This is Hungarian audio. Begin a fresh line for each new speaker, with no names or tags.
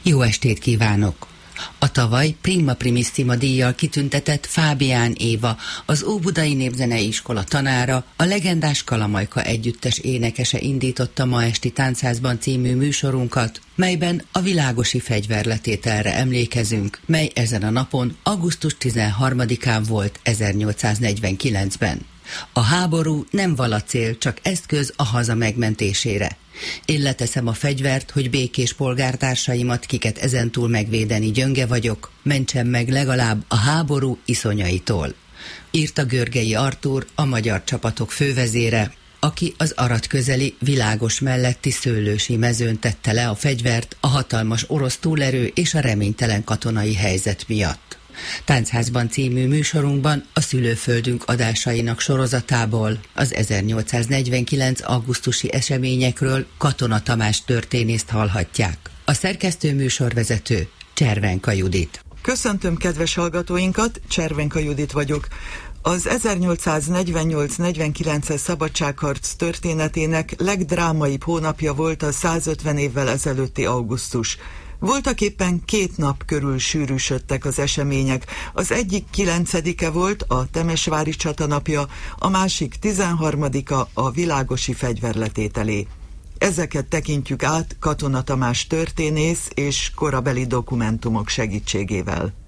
Jó estét kívánok! A tavaly Prima Primissima díjjal kitüntetett Fábián Éva, az Óbudai Népzenei Iskola tanára, a legendás Kalamajka együttes énekese indította ma esti Táncházban című műsorunkat, melyben a világosi fegyverletételre emlékezünk, mely ezen a napon, augusztus 13-án volt 1849-ben. A háború nem vala cél, csak eszköz a haza megmentésére. Én leteszem a fegyvert, hogy békés polgártársaimat, kiket ezentúl megvédeni gyönge vagyok, mentsem meg legalább a háború iszonyaitól. Írta Görgei Artúr, a magyar csapatok fővezére, aki az Arad közeli Világos melletti Szőlősi mezőn tette le a fegyvert a hatalmas orosz túlerő és a reménytelen katonai helyzet miatt. Táncházban című műsorunkban a szülőföldünk adásainak sorozatából az 1849. augusztusi eseményekről Katona Tamás történészt hallhatják. A szerkesztő műsorvezető Cservenka Judit.
Köszöntöm kedves hallgatóinkat, Cservenka Judit vagyok. Az 1848-49-es szabadságharc történetének legdrámaibb hónapja volt a 150 évvel ezelőtti augusztus. Voltaképpen 2 nap körül sűrűsödtek az események. Az egyik 9-e volt, a temesvári csata napja, a másik 13-a, a világosi fegyverletételé. Ezeket tekintjük át Katona Tamás történész és korabeli dokumentumok segítségével.